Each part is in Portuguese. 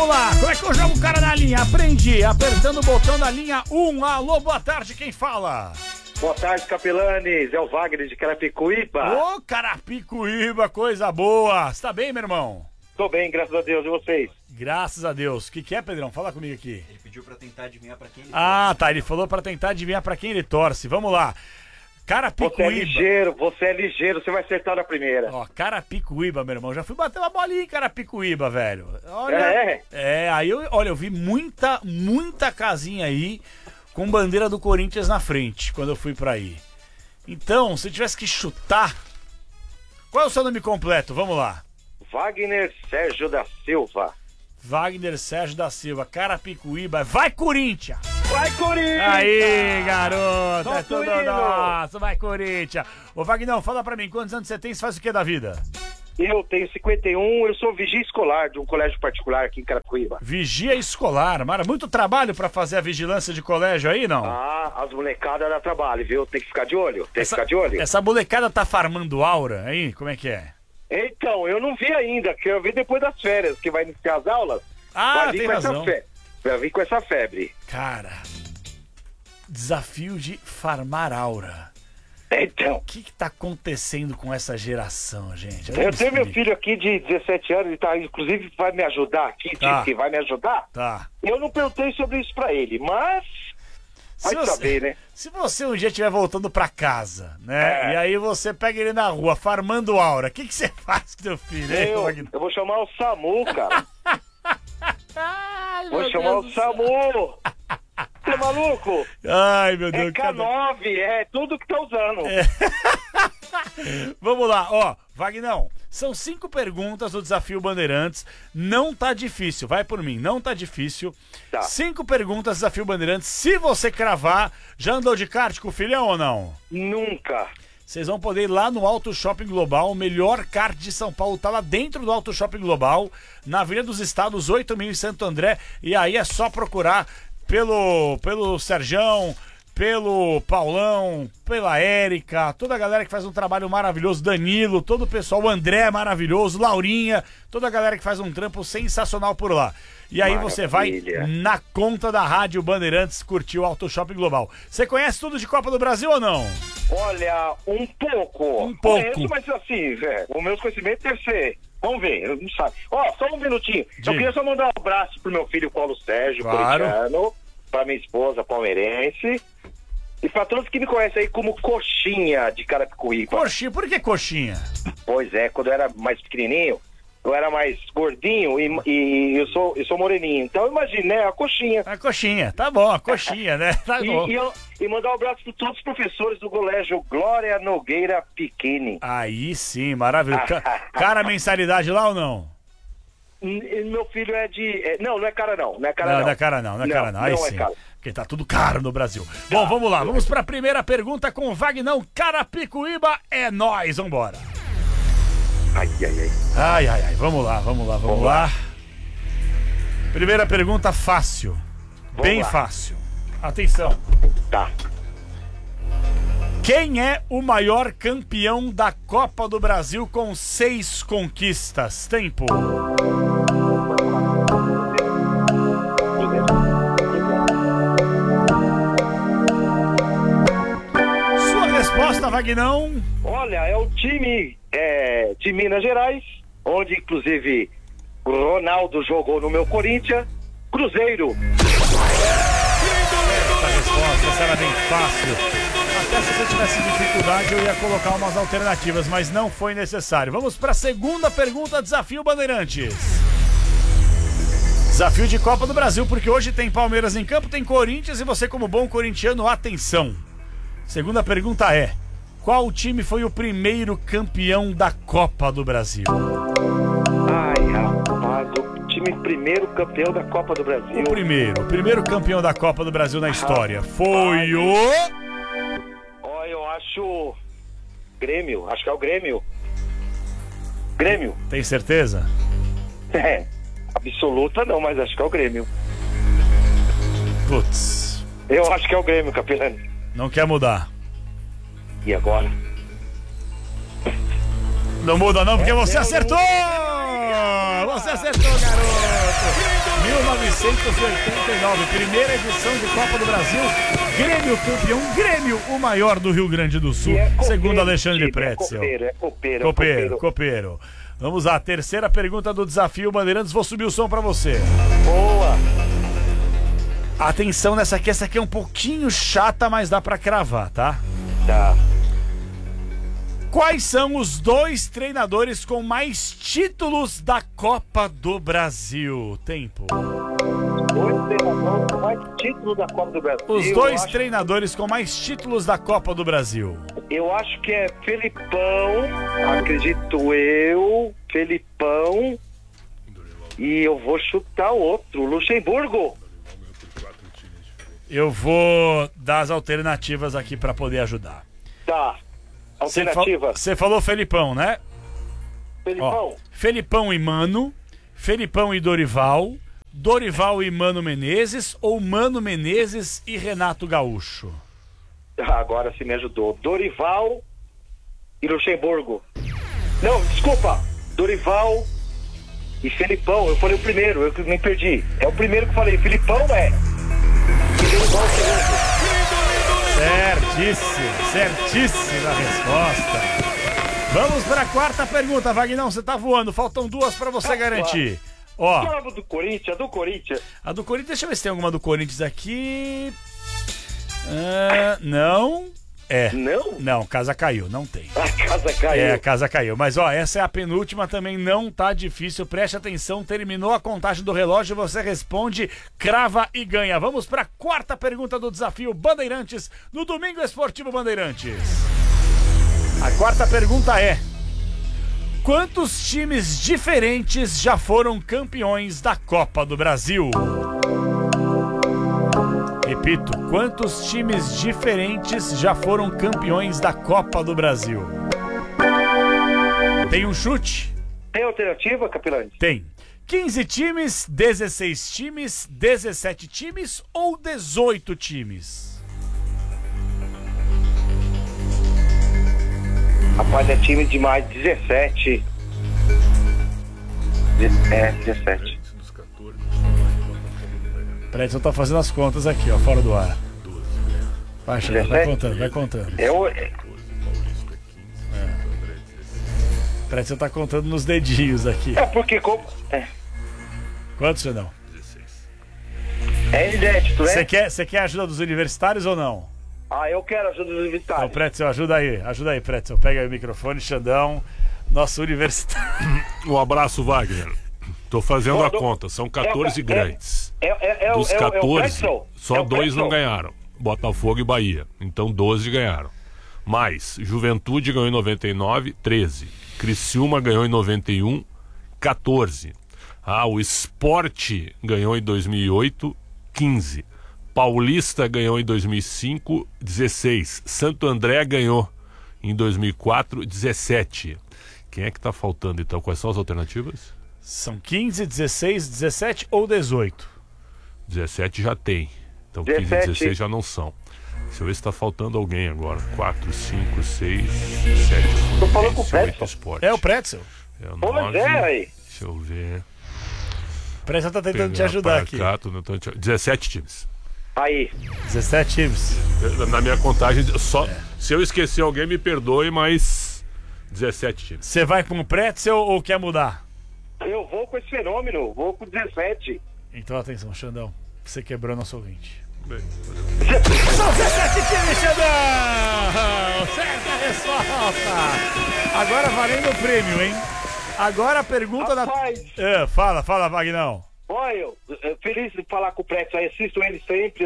Vamos lá, como é que eu jogo o cara na linha? Aprendi, apertando o botão da linha 1. Alô, boa tarde, quem fala? Boa tarde, capelanes. É o Wagner de Carapicuíba. Ô, Carapicuíba, coisa boa. Você tá bem, meu irmão? Tô bem, graças a Deus. E vocês? Graças a Deus. O que é, Pedrão? Fala comigo aqui. Ele pediu pra tentar adivinhar pra quem ele torce. Tá, ele falou pra tentar adivinhar pra quem ele torce. Vamos lá. Carapicuíba. Você é ligeiro, você vai acertar na primeira. Ó, Carapicuíba, meu irmão. Já fui bater uma bolinha em Carapicuíba, velho. Olha, aí eu vi muita casinha aí com bandeira do Corinthians na frente, quando eu fui pra aí. Então, se eu tivesse que chutar... Qual é o seu nome completo? Vamos lá. Wagner Sérgio da Silva. Wagner Sérgio da Silva, Carapicuíba. Vai, Corinthians! Vai, Corinthians! Aí, garoto! É tudo nosso! Vai, Corinthians! Ô, Vagnão, fala pra mim, quantos anos você tem? Você faz o que da vida? Eu tenho 51, eu sou vigia escolar de um colégio particular aqui em Carapicuíba. Vigia escolar, Mara, muito trabalho pra fazer a vigilância de colégio aí, não? Ah, as molecadas dá trabalho, viu? Tem que ficar de olho, Essa molecada tá farmando aura aí? Como é que é? Então, eu não vi ainda, que eu vi depois das férias, que vai iniciar as aulas. Ah, tem razão. Vai vir com essa febre. Cara, desafio de farmar aura. Então. O que tá acontecendo com essa geração, gente? Eu tenho meu filho aqui de 17 anos, ele tá, inclusive vai me ajudar aqui, disse que vai me ajudar. Tá. Eu não perguntei sobre isso pra ele, mas... Vai saber, né? Se você um dia estiver voltando pra casa, né? E aí você pega ele na rua, farmando aura, o que você faz com teu filho, hein? Eu vou chamar o SAMU, cara. Ai, vou chamar o SAMU. Você é maluco? Ai, meu Deus. É K9, é tudo que tá usando. Vamos lá, ó, Vagnão, são 5 perguntas do Desafio Bandeirantes, não tá difícil, vai por mim, não tá difícil. Tá. 5 perguntas do Desafio Bandeirantes, se você cravar, já andou de kart com o filhão ou não? Nunca. Vocês vão poder ir lá no Auto Shopping Global, o melhor kart de São Paulo, tá lá dentro do Auto Shopping Global, na Avenida dos Estados, 8.000 em Santo André, e aí é só procurar pelo Serjão, pelo Paulão, pela Érica, toda a galera que faz um trabalho maravilhoso, Danilo, todo o pessoal, o André maravilhoso, Laurinha, toda a galera que faz um trampo sensacional por lá. E aí você vai na conta da Rádio Bandeirantes curtir o Auto Shopping Global. Você conhece tudo de Copa do Brasil ou não? Olha, um pouco. Um pouco. Conheço, mas assim, o meu conhecimento deve ser... Vamos ver, não sabe. Só um minutinho. Eu queria só mandar um abraço pro meu filho Paulo Sérgio, corintiano, pra minha esposa palmeirense. E pra todos que me conhecem aí como Coxinha de Carapicuíba. Coxinha? Por que Coxinha? Pois é, quando eu era mais pequenininho, eu era mais gordinho e eu sou moreninho. Então imagina, né, a Coxinha. A Coxinha, tá bom, a Coxinha, né? Tá bom. E mandar um abraço para todos os professores do colégio Glória Nogueira Pequeni. Aí sim, maravilhoso. Cara, a mensalidade lá ou não? Meu filho é de... Não é cara não. Não é cara não. Não é cara não, Aí sim. É cara. Porque tá tudo caro no Brasil. Bom, vamos lá. Vamos pra primeira pergunta com o Vagnão Carapicuíba. É nóis, vambora. Ai. Vamos lá. Primeira pergunta fácil. Bem fácil. Atenção. Tá. Quem é o maior campeão da Copa do Brasil com 6 conquistas? Tempo. Sua resposta, Vagnão? Olha, é o time de Minas Gerais, onde inclusive o Ronaldo jogou no meu Corinthians, Cruzeiro. Essa era bem fácil. Até se você tivesse dificuldade eu ia colocar umas alternativas, mas não foi necessário. Vamos para a segunda pergunta, Desafio Bandeirantes. Desafio de Copa do Brasil, porque hoje tem Palmeiras em campo, tem Corinthians e você como bom corintiano, atenção. Segunda pergunta é: qual time foi o primeiro campeão da Copa do Brasil? Ai, rapaz, o time primeiro campeão da Copa do Brasil. O primeiro campeão da Copa do Brasil na história foi o... Eu acho... Grêmio, acho que é o Grêmio. Tem certeza? Absoluta não, mas acho que é o Grêmio. Putz. Eu acho que é o Grêmio, capitão. Não quer mudar. E agora? Não muda não, porque você acertou! Você acertou, garoto! 1989, primeira edição de Copa do Brasil. Grêmio campeão, Grêmio o maior do Rio Grande do Sul, segundo Alexandre Pretzel. Copeiro. Vamos lá, terceira pergunta do desafio Bandeirantes, vou subir o som pra você. Boa! Atenção nessa aqui, essa aqui é um pouquinho chata, mas dá pra cravar, tá? Tá. Quais são os 2 treinadores com mais títulos da Copa do Brasil? Tempo. 2 treinadores com mais títulos da Copa do Brasil. Os 2 treinadores com mais títulos da Copa do Brasil. Eu acho que é Felipão, acredito eu, Felipão, e eu vou chutar outro, Luxemburgo. Eu vou dar as alternativas aqui pra poder ajudar. Tá. Alternativa. Você falou Felipão, né? Felipão. Ó, Felipão e Mano, Felipão e Dorival, Dorival e Mano Menezes ou Mano Menezes e Renato Gaúcho? Agora você me ajudou. Dorival e Luxemburgo. Não, desculpa. Dorival e Felipão. Eu falei o primeiro, eu me perdi. É o primeiro que eu falei. Felipão é. E Dorival é o segundo. Certíssima resposta. Vamos para a quarta pergunta, Vagnão. Você tá voando, faltam 2 para você garantir. Ó. A do Corinthians. A do Corinthians, deixa eu ver se tem alguma do Corinthians aqui. Não. Não? Não, casa caiu, não tem. A casa caiu. A casa caiu. Mas ó, essa é a penúltima, também não tá difícil. Preste atenção, terminou a contagem do relógio, você responde, crava e ganha. Vamos para a quarta pergunta do desafio Bandeirantes, no Domingo Esportivo Bandeirantes. A quarta pergunta é: quantos times diferentes já foram campeões da Copa do Brasil? Repito, quantos times diferentes já foram campeões da Copa do Brasil? Tem um chute? Tem alternativa, Capilani? Tem. 15 times, 16 times, 17 times ou 18 times? Rapaz, é time demais, 17. 17. Peraí, eu tô fazendo as contas aqui, ó, fora do ar. Vai, Xandão, vai contando. Peraí, você tá contando nos dedinhos aqui. É porque como... Quantos, Xandão? 16. É inédito, né? Você quer a ajuda dos universitários ou não? Eu quero a ajuda dos universitários. Então, Pretzel, ajuda aí, Pretzel. Pega aí o microfone, Xandão, nosso universitário. Um abraço, Wagner. Tô fazendo a conta, são 14 grandes. Dos 14, só 2 não ganharam. Botafogo e Bahia. Então 12 ganharam. Mais, Juventude ganhou em 99, 13. Criciúma ganhou em 91, 14. O Sport ganhou em 2008, 15. Paulista ganhou em 2005, 16. Santo André ganhou em 2004, 17. Quem é que tá faltando então? Quais são as alternativas? São 15, 16, 17 ou 18? 17 já tem. Então 15 e 16 já não são. Deixa eu ver se tá faltando alguém agora. 4, 5, 6, 7. Tô falando com o Pretzel. É o Pretzel. É o 9. Aí. Deixa eu ver. O Pretzel tá tentando te ajudar aqui. 17 times. Aí. 17 times. Na minha contagem, se eu esquecer alguém, me perdoe, mas 17 times. Você vai com o Pretzel ou quer mudar? Eu vou com esse fenômeno, vou com 17. Então atenção, Xandão, você quebrou nosso ouvinte. Bem, são 17 times, Xandão! Certa resposta! Agora valendo o prêmio, hein? Agora a pergunta Fala, Vagnão. Olha, eu feliz de falar com o Pretzel, assisto ele sempre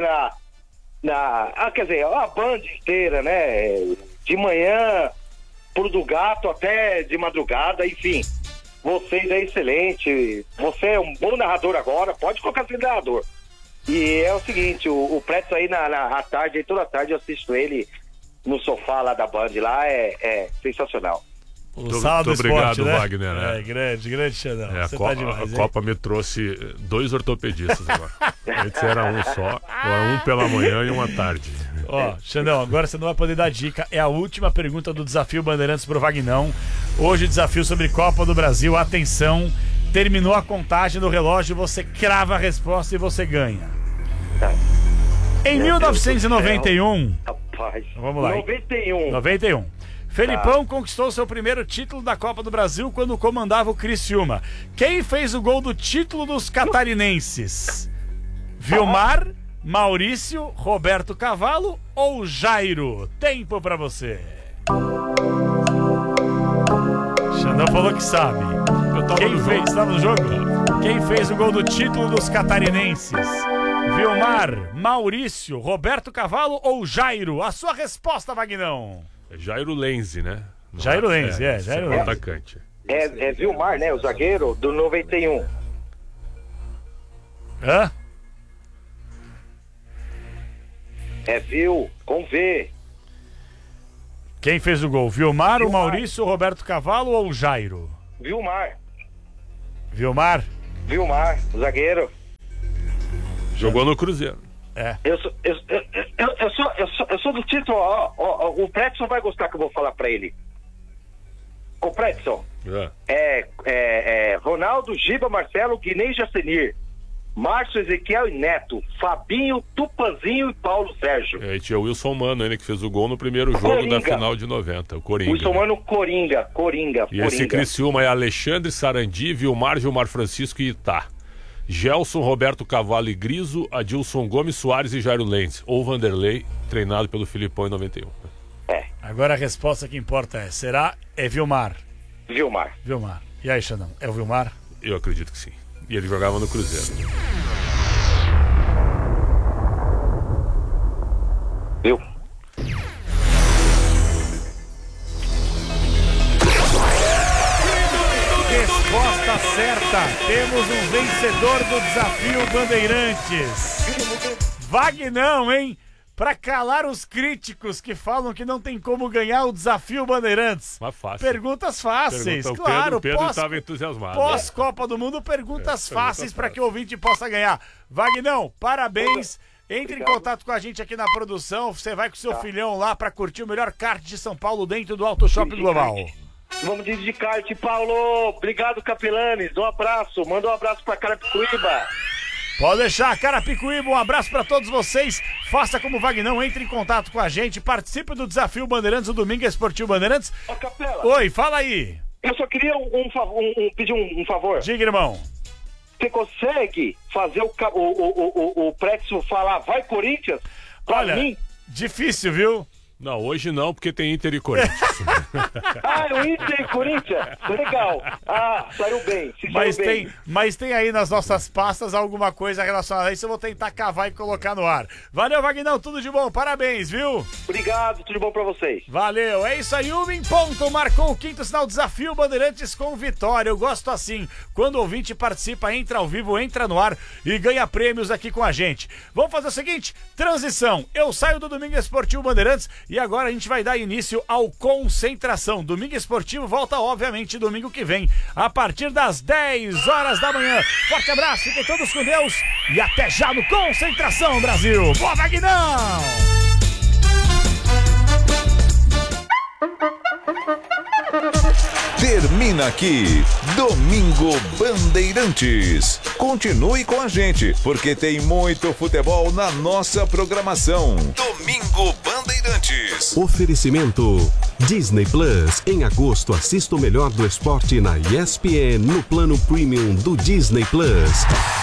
quer dizer, a banda inteira, né? De manhã, pro do gato até de madrugada, enfim. Vocês é excelente, você é um bom narrador agora, pode colocar esse narrador. E é o seguinte, o Pretzel aí na tarde, toda tarde eu assisto ele no sofá lá da Band, lá é sensacional. Muito obrigado, né? Wagner. É grande, Xandão. A Copa me trouxe 2 ortopedistas agora. Antes era um só, agora um pela manhã e um à tarde. Xandão, agora você não vai poder dar dica. É a última pergunta do desafio Bandeirantes pro Vagnão. Hoje desafio sobre Copa do Brasil. Atenção, Terminou a contagem do relógio, você crava a resposta e você ganha. Tá. Em 1991... Rapaz. Vamos lá. 91. Felipão conquistou seu primeiro título da Copa do Brasil quando comandava o Criciúma. Quem fez o gol do título dos catarinenses? Vilmar, Maurício, Roberto Cavalo ou Jairo? Tempo pra você. Xandão falou que sabe. Quem fez? Estava no jogo? Quem fez o gol do título dos catarinenses? Vilmar, Maurício, Roberto Cavalo ou Jairo? A sua resposta, Vagnão. É Jairo Lenzi, né? Jairo Lenzi, Jairo Lenzi. Atacante. É Vilmar, né? O zagueiro do 91. Hã? É com V. Quem fez o gol? Vilmar, o Maurício, o Roberto Cavalo ou o Jairo? Vilmar, o zagueiro. Jogou no Cruzeiro. É. Eu sou do título, ó, o Pretzel vai gostar que eu vou falar pra ele. O Pretzel é Ronaldo, Giba, Marcelo, Guinei, Jacenir, Márcio, Ezequiel e Neto, Fabinho, Tupanzinho e Paulo Sérgio. E tinha o Wilson Mano ainda que fez o gol no primeiro jogo da final de 90, o Coringa. Wilson Mano, Coringa. E esse Criciúma é Alexandre, Sarandi, Vilmar, Gilmar Francisco e Itá. Gelson, Roberto Cavalo e Griso, Adilson Gomes, Soares e Jairo Lenz, ou Vanderlei, treinado pelo Filipão em 91. Agora a resposta que importa é Vilmar. Vilmar. E aí, Xandão, é o Vilmar? Eu acredito que sim. E ele jogava no Cruzeiro. Viu? Resposta certa. Temos um vencedor do Desafio Bandeirantes. Vagnão, hein? Pra calar os críticos que falam que não tem como ganhar o Desafio Bandeirantes. Mas fácil. Perguntas fáceis, claro. Pedro estava entusiasmado. Pós-Copa do Mundo, perguntas fáceis para que o ouvinte possa ganhar. Vagnão, parabéns. Entre em contato com a gente aqui na produção. Você vai com seu filhão lá para curtir o melhor kart de São Paulo dentro do Auto Shopping Global. Vamos de kart, Paulo. Obrigado, Capelanes. Um abraço. Manda um abraço pra Carapicuíba. Pode deixar, Carapicuíba, um abraço pra todos vocês. Faça como o Vagnão, entre em contato com a gente. Participe do Desafio Bandeirantes, o Domingo Esportivo Bandeirantes. Ô, Capela. Oi, fala aí. Eu só queria pedir um favor. Diga, irmão. Você consegue fazer o Pretzel falar vai Corinthians? Olha, mim? Difícil, viu? Não, hoje não, porque tem Inter e Corinthians. O Inter e Corinthians? Legal. Saiu bem. Mas tem aí nas nossas pastas alguma coisa relacionada a isso. Eu vou tentar cavar e colocar no ar. Valeu, Vagnão, tudo de bom. Parabéns, viu? Obrigado, tudo de bom pra vocês. Valeu, é isso aí. 1 em ponto, marcou o quinto sinal. Desafio Bandeirantes com vitória. Eu gosto assim, quando o ouvinte participa, entra ao vivo, entra no ar e ganha prêmios aqui com a gente. Vamos fazer o seguinte, transição. Eu saio do Domingo Esportivo Bandeirantes e agora a gente vai dar início ao Concentração. Domingo Esportivo volta, obviamente, domingo que vem, a partir das 10 horas da manhã. Forte abraço, fiquem todos com Deus e até já no Concentração, Brasil. Boa, Vagnão! Termina aqui, Domingo Bandeirantes. Continue com a gente, porque tem muito futebol na nossa programação. Domingo Bandeirantes. Oferecimento Disney Plus. Em agosto, assista o melhor do esporte na ESPN no plano premium do Disney Plus.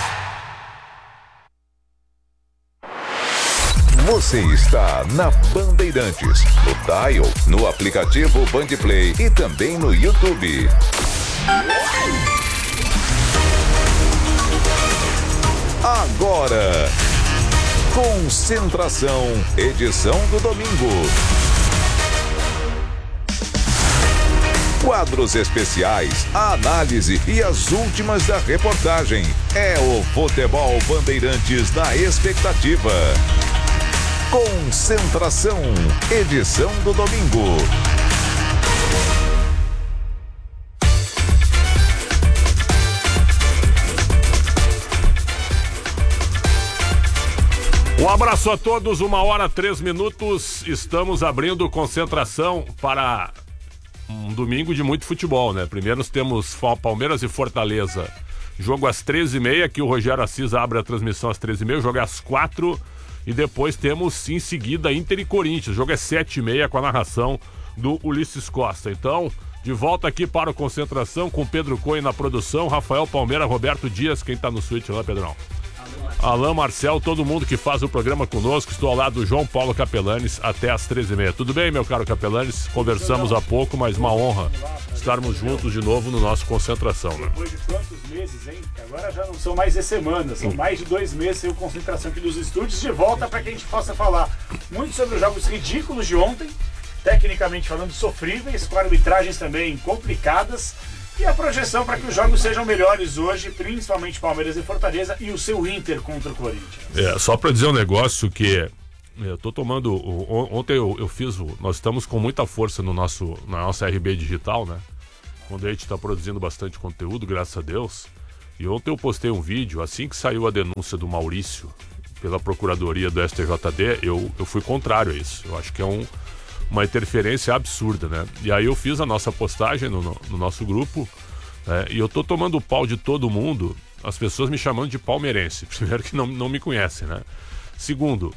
Você está na Bandeirantes, no Dial, no aplicativo Bandplay e também no YouTube. Agora, Concentração, edição do domingo. Quadros especiais, a análise e as últimas da reportagem. É o Futebol Bandeirantes na expectativa. Concentração, edição do domingo. Um abraço a todos, 1h03. Estamos abrindo Concentração para um domingo de muito futebol, né? Primeiro nós temos Palmeiras e Fortaleza. Jogo às 13h30, que o Rogério Assis abre a transmissão às 13h30, o jogo é às 4h. E depois temos, em seguida, Inter e Corinthians. O jogo é 7h30 com a narração do Ulisses Costa. Então, de volta aqui para o Concentração com Pedro Cunha na produção, Rafael Palmeira, Roberto Dias, quem tá no suíte lá, Pedrão? Alain Marcel, todo mundo que faz o programa conosco. Estou ao lado do João Paulo Capelanes até às 13h30. Tudo bem, meu caro Capelanes? Conversamos há pouco, mas uma honra estarmos juntos de novo no nosso Concentração, né? Depois de quantos meses, hein? Agora já não são mais de semanas, são mais de 2 meses sem o Concentração aqui dos estúdios, de volta para que a gente possa falar muito sobre os jogos ridículos de ontem, tecnicamente falando sofríveis, com arbitragens também complicadas, e a projeção para que os jogos sejam melhores hoje, principalmente Palmeiras e Fortaleza e o seu Inter contra o Corinthians. Só para dizer um negócio que eu tô tomando, ontem eu fiz, nós estamos com muita força na nossa RB Digital, né? Quando a gente está produzindo bastante conteúdo, graças a Deus. E ontem eu postei um vídeo, assim que saiu a denúncia do Maurício pela Procuradoria do STJD, eu fui contrário a isso. Eu acho que é uma interferência absurda, né? E aí eu fiz a nossa postagem no nosso grupo, né? E eu tô tomando o pau de todo mundo, as pessoas me chamando de palmeirense. Primeiro que não me conhecem, né? Segundo,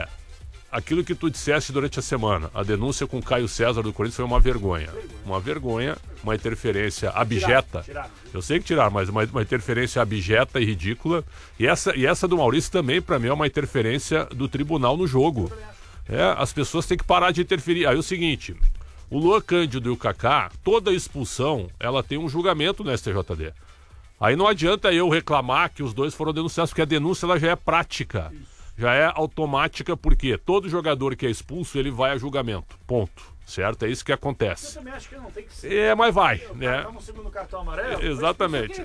aquilo que tu disseste durante a semana, a denúncia com o Caio César do Corinthians foi uma vergonha. Uma vergonha, uma interferência abjeta. Eu sei que tiraram, mas uma interferência abjeta e ridícula. E essa do Maurício também, pra mim, é uma interferência do tribunal no jogo. As pessoas têm que parar de interferir. Aí é o seguinte, o Luan Cândido e o Kaká, toda expulsão, ela tem um julgamento no STJD. Aí não adianta eu reclamar que os dois foram denunciados, porque a denúncia ela já é prática. Já é automática, porque todo jogador que é expulso, ele vai a julgamento. Ponto. Certo? É isso que acontece. Eu também acho que não tem que ser. Mas vai, né? Estamos segundo cartão amarelo. Exatamente.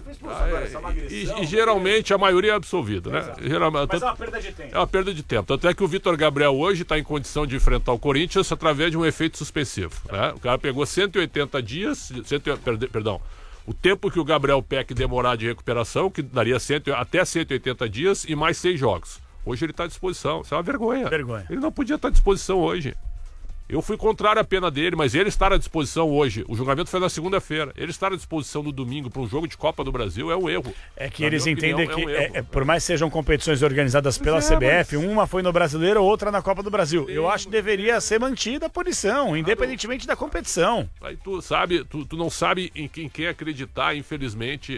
E geralmente a maioria é absolvida, né? Geralmente, mas é uma perda de tempo. É uma perda de tempo. Tanto é que o Vitor Gabriel hoje está em condição de enfrentar o Corinthians através de um efeito suspensivo, né? O cara pegou 180 dias, perdão, o tempo que o Gabriel Peck demorar de recuperação, que daria até 180 dias e mais 6 jogos. Hoje ele está à disposição. Isso é uma vergonha. Ele não podia estar à disposição hoje. Eu fui contrário à pena dele, mas ele estar à disposição hoje. O julgamento foi na segunda-feira. Ele estar à disposição no domingo para um jogo de Copa do Brasil é um erro. É que eles entendem que, por mais que sejam competições organizadas pela CBF, uma foi no Brasileiro, outra na Copa do Brasil. Eu acho que deveria ser mantida a punição, independentemente da competição. Aí tu sabe, tu não sabe em quem acreditar, infelizmente.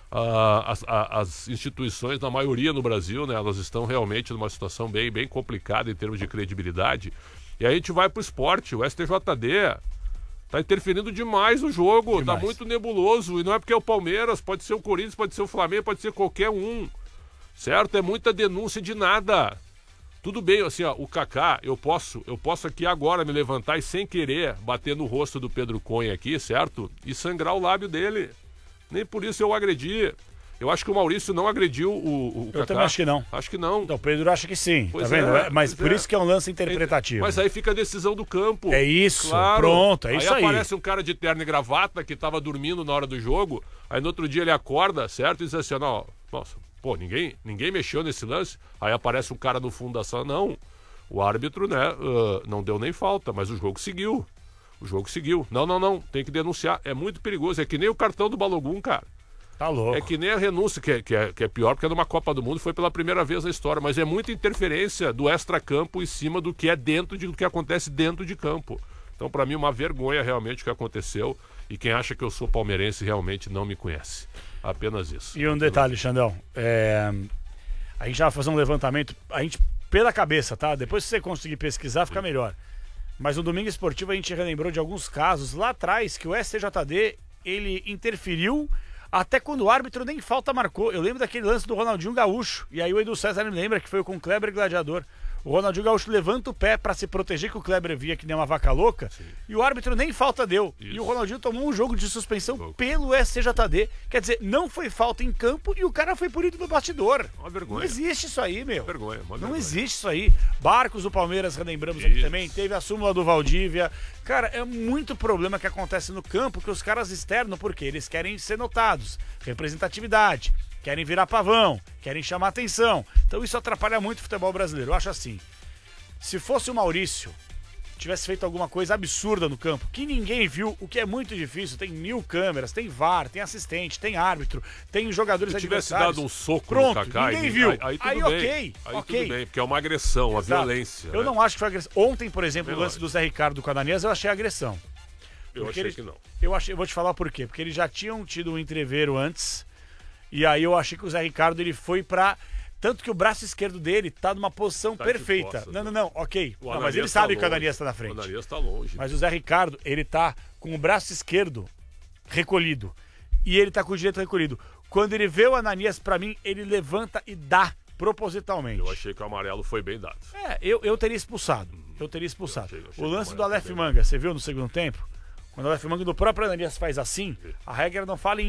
As instituições, na maioria no Brasil, né, elas estão realmente numa situação bem complicada em termos de credibilidade. E aí a gente vai pro esporte, o STJD tá interferindo demais no jogo, tá muito nebuloso, e não é porque é o Palmeiras, pode ser o Corinthians, pode ser o Flamengo, pode ser qualquer um, certo? É muita denúncia de nada. Tudo bem, assim, ó, o Kaká, eu posso aqui agora me levantar e sem querer bater no rosto do Pedro Cunha aqui, certo? E sangrar o lábio dele. Nem por isso eu agredi. Eu acho que o Maurício não agrediu o Kaká. Eu também acho que não. Acho que não. Então, o Pedro acha que sim, tá vendo? Mas por isso que é um lance interpretativo. Mas aí fica a decisão do campo. É isso, claro. Pronto, é isso aí. Aí aparece um cara de terno e gravata que tava dormindo na hora do jogo, aí no outro dia ele acorda, certo? E diz assim, não, nossa, pô, ninguém mexeu nesse lance. Aí aparece um cara no fundo da sala, não. O árbitro, né, não deu nem falta, mas o jogo seguiu. Não, tem que denunciar. É muito perigoso, é que nem o cartão do Balogun, cara. Tá louco. É que nem a renúncia, que é pior, porque é numa Copa do Mundo, foi pela primeira vez na história, mas é muita interferência do extracampo em cima do que é do que acontece dentro de campo. Então, pra mim, uma vergonha realmente o que aconteceu, e quem acha que eu sou palmeirense realmente não me conhece. Apenas isso. E um detalhe, Xandão, a gente já vai fazer um levantamento, a gente pela cabeça, tá? Depois se você conseguir pesquisar, fica melhor. Mas no Domingo Esportivo a gente relembrou de alguns casos lá atrás que o STJD, ele interferiu até quando o árbitro nem falta marcou. Eu lembro daquele lance do Ronaldinho Gaúcho. E aí o Edu César me lembra que foi com o Kleber Gladiador. O Ronaldinho Gaúcho levanta o pé pra se proteger, que o Kleber via que nem uma vaca louca. Sim. E o árbitro nem falta deu. Isso. E o Ronaldinho tomou um jogo de suspensão pelo STJD. Quer dizer, não foi falta em campo e o cara foi punido no bastidor. Uma vergonha. Não existe isso aí, meu. Uma vergonha. Não existe isso aí. Barcos do Palmeiras, relembramos aqui também. Teve a súmula do Valdívia. Cara, é muito problema que acontece no campo que os caras externam, porque eles querem ser notados. Representatividade. Querem virar pavão, querem chamar atenção. Então isso atrapalha muito o futebol brasileiro. Eu acho assim, se fosse o Maurício tivesse feito alguma coisa absurda no campo, que ninguém viu, o que é muito difícil, tem 1000 câmeras, tem VAR, tem assistente, tem árbitro, tem jogadores adversários. Se tivesse dado um soco no Kaká, ninguém viu. Aí tudo bem. Tudo bem, porque é uma agressão, uma violência. Eu não acho que foi agressão. Ontem, por exemplo, o lance do Zé Ricardo com a Ananias, eu achei agressão. Eu achei que não. Eu vou te falar por quê. Porque eles já tinham tido um entreveiro antes, e aí eu achei que o Zé Ricardo ele foi pra... Tanto que o braço esquerdo dele tá numa posição perfeita. Costas, não, ok. Não, mas ele sabe que o Ananias tá na frente. O Ananias tá longe. Mas o Zé Ricardo, ele tá com o braço esquerdo recolhido. E ele tá com o direito recolhido. Quando ele vê o Ananias, pra mim, ele levanta e dá propositalmente. Eu achei que o amarelo foi bem dado. Eu teria expulsado. Achei o lance do Aleph Manga, você viu no segundo tempo? Quando o Aleph Manga do próprio Ananias faz assim, a regra não fala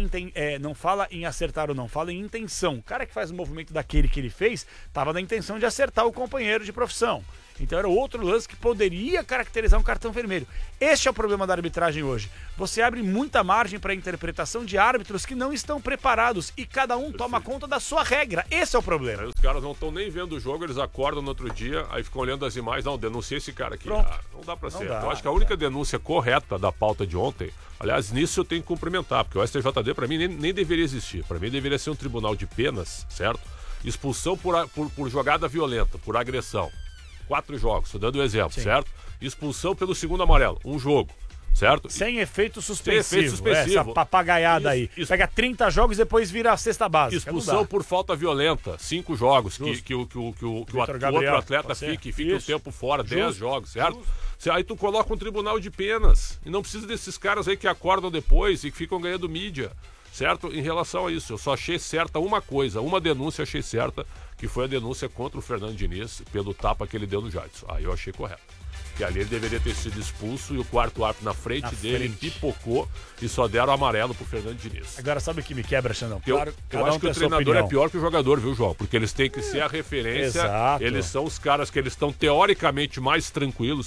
em acertar ou não, fala em intenção. O cara que faz o movimento daquele que ele fez, tava na intenção de acertar o companheiro de profissão. Então era outro lance que poderia caracterizar um cartão vermelho. Este é o problema da arbitragem hoje. Você abre muita margem para a interpretação de árbitros que não estão preparados e cada um toma conta da sua regra. Esse é o problema. Aí os caras não estão nem vendo o jogo, eles acordam no outro dia, aí ficam olhando as imagens. Não, denunciei esse cara aqui. Não dá para ser. Eu acho que a única denúncia correta da pauta de ontem, aliás, nisso eu tenho que cumprimentar, porque o STJD para mim nem deveria existir. Para mim deveria ser um tribunal de penas, certo? Expulsão por jogada violenta, por agressão. 4 jogos, estou dando o exemplo, certo? Expulsão pelo segundo amarelo, 1 jogo, certo? Sem efeito suspensivo. Essa papagaiada aí. Pega 30 jogos e depois vira a cesta básica. Expulsão por falta violenta, 5 jogos, que o outro atleta fique um tempo fora, 10 jogos, certo? Aí tu coloca um tribunal de penas e não precisa desses caras aí que acordam depois e que ficam ganhando mídia. Certo? Em relação a isso, eu só achei certa uma coisa, uma denúncia achei certa, que foi a denúncia contra o Fernando Diniz pelo tapa que ele deu no Jadson. Aí eu achei correto. Que ali ele deveria ter sido expulso e o quarto árbitro na frente dele pipocou e só deram amarelo pro Fernando Diniz. Agora sabe o que me quebra, Xandão? Claro, eu acho que o treinador é pior que o jogador, viu, João? Porque eles têm que ser a referência. Exato. Eles são os caras que eles estão teoricamente mais tranquilos,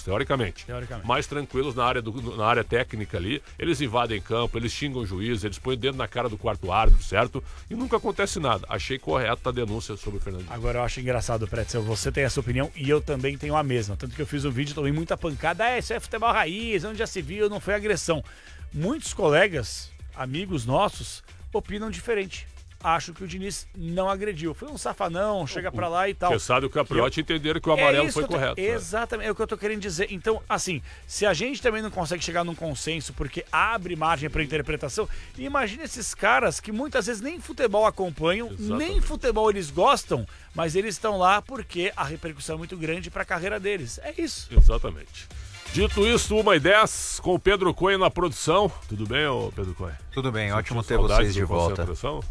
mais tranquilos na área técnica ali. Eles invadem campo, eles xingam o juiz, eles põem o dedo na cara do quarto árbitro, certo? E nunca acontece nada. Achei correta a denúncia sobre o Fernando Diniz. Agora eu acho engraçado, Pretzel, você tem essa opinião e eu também tenho a mesma. Tanto que eu fiz um vídeo também muita pancada, isso é futebol raiz, onde já se viu, não foi agressão. Muitos colegas, amigos nossos, opinam diferente. Acho que o Diniz não agrediu. Foi um safanão, chega pra lá e tal. Você sabe o Capriotti entenderam que o amarelo foi correto. Exatamente, é o que eu tô querendo dizer. Então, assim, se a gente também não consegue chegar num consenso porque abre margem pra interpretação, imagina esses caras que muitas vezes nem futebol acompanham, nem futebol eles gostam, mas eles estão lá porque a repercussão é muito grande pra carreira deles. É isso. Exatamente. Dito isso, 1h10 com o Pedro Coelho na produção. Tudo bem, ô Pedro Coelho? Tudo bem, ótimo ter vocês de volta.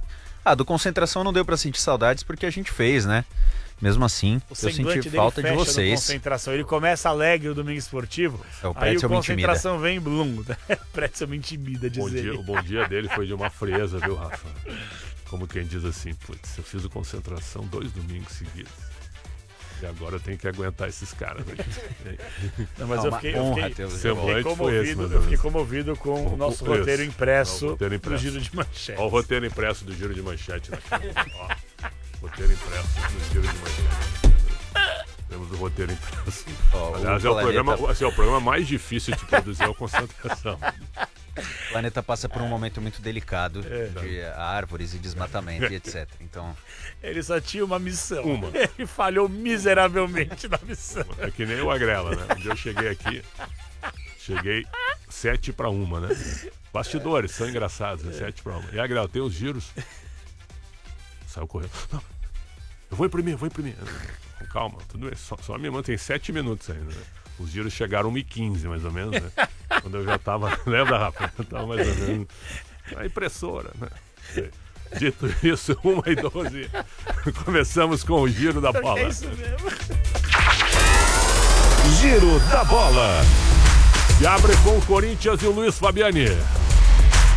Do Concentração não deu pra sentir saudades porque a gente fez, né? Mesmo assim, eu senti falta de vocês. Concentração. Ele começa alegre o domingo esportivo, aí o Concentração vem blum. O Pretzel me intimida, dizer. O bom dia dele foi de uma fresa, viu, Rafa? Como quem diz assim, putz, eu fiz o Concentração 2 domingos seguidos. E agora eu tenho que aguentar esses caras. Né? Não, mas eu fiquei comovido com o nosso roteiro impresso do Giro de Manchete. Olha o roteiro impresso do Giro de Manchete. Roteiro impresso do Giro de Manchete. Temos o roteiro impresso. Aliás, é o programa mais difícil de produzir, é a Concentração. O planeta passa por um momento muito delicado de árvores e desmatamento e etc. Então... Ele só tinha uma missão. Ele falhou miseravelmente na missão. É que nem o Agrela, né? Um dia eu cheguei aqui, 7-1, né? Bastidores são engraçados, né? 7-1. E a Agrela, tem os giros. Saiu correndo. Não, eu vou imprimir. Calma, tudo isso. Só a minha mãe tem 7 minutos ainda, né? Os giros chegaram 1h15, mais ou menos, né? Quando eu já tava... Lembra, Rafa? Eu tava mais ou menos... A impressora, né? Dito isso, 1h12. Começamos com o Giro da Bola. É isso mesmo. Giro da Bola. E abre com o Corinthians e o Luiz Fabiani.